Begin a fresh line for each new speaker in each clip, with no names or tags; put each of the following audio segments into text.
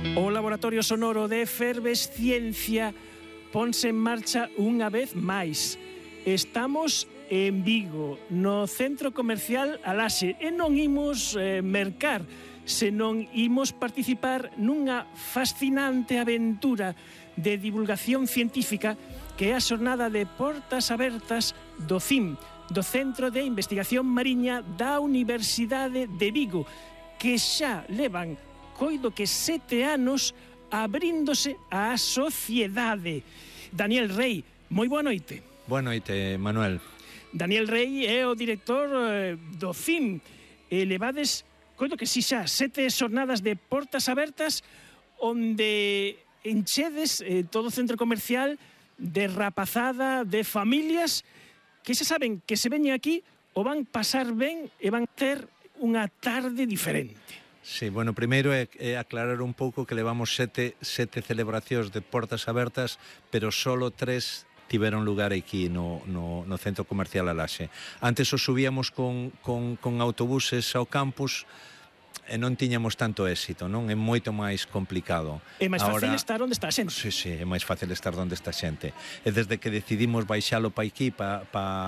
O Laboratorio Sonoro de Efervesciencia ponse en marcha unha vez máis. Estamos en Vigo, no centro comercial Alaxe, e non imos mercar, senón imos participar nunha fascinante aventura de divulgación científica que é a xornada de portas abertas do CIM, do Centro de Investigación Mariña da Universidade de Vigo, que xa levan, coido que 7 anos, abríndose á sociedade. Daniel Rei, moi boa noite.
Boa noite, Manuel.
Daniel Rei é o director do CIM. Levades, coido que si xa, 7 xornadas de portas abertas onde enchedes todo o centro comercial de rapazada, de familias que xa saben que se veñen aquí o van pasar ben e van ter unha tarde diferente.
Sí, bueno, primeiro é aclarar un pouco que levamos sete celebracións de portas abertas, pero solo 3 tiveron lugar aquí no centro comercial Alaxe. Antes os subíamos con autobuses ao campus e non tiñamos tanto éxito, non? É moito máis complicado.
É máis fácil estar onde está a xente.
Sí, é máis fácil estar onde está a xente. E desde que decidimos baixalo pa aquí, pa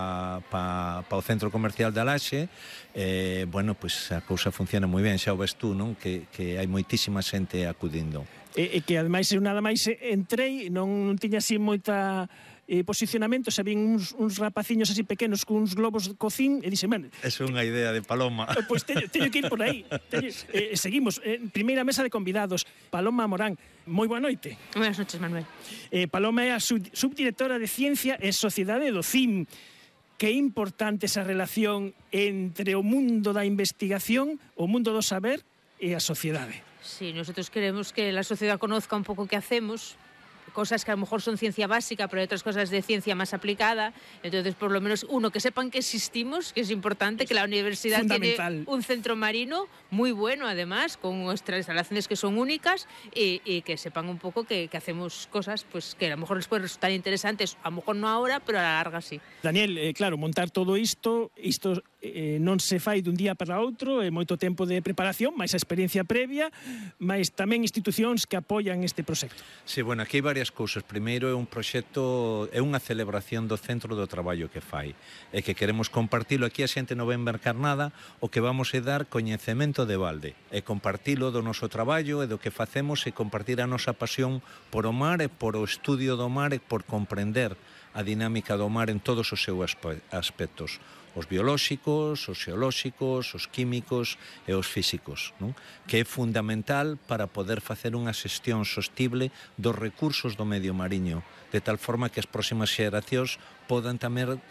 o centro comercial de Alaxe, bueno, pois a cousa funciona moi ben, xa o ves tú, non? Que hai moitísima xente acudindo.
E que ademais eu nada máis entrei, non tiña así moita posicionamento, xa vin uns rapaciños así pequenos con uns globos de cocín e dixen, ben,
é unha idea de Paloma.
Pois teño que ir por aí. Seguimos, primeira mesa de convidados, Paloma Morán. Moi boa noite.
Buenas noches, Manuel.
Paloma é a subdirectora de Ciencia e Sociedade do CIM. Que importante esa relación entre o mundo da investigación, o mundo do saber e a sociedade.
Sí, nosotros queremos que la sociedad conozca un poco qué hacemos, cosas que a lo mejor son ciencia básica, pero hay otras cosas de ciencia más aplicada. Entonces, por lo menos, que sepan que existimos, que es importante, que la universidad tiene un centro marino muy bueno, además, con nuestras instalaciones que son únicas, y que sepan un poco que hacemos cosas pues que a lo mejor les pueden resultar interesantes, a lo mejor no ahora, pero a la larga sí.
Daniel, claro, montar todo isto non se fai dun día para outro, é moito tempo de preparación, máis a experiencia previa, máis tamén institucións que apoian este proxecto.
Sí, bueno, aquí hai varias cousas. Primeiro é un proxecto, é unha celebración do centro do traballo que fai, e que queremos compartilo. Aquí a xente non ven mercar nada, o que vamos é dar coñecemento de balde, e compartilo do noso traballo e do que facemos, e compartir a nosa pasión por o mar e por o estudio do mar e por comprender a dinámica do mar en todos os seus aspectos, os biolóxicos, os xeolóxicos, os químicos e os físicos, non? Que é fundamental para poder facer unha xestión sostible dos recursos do medio mariño, de tal forma que as próximas xeracións podan tamén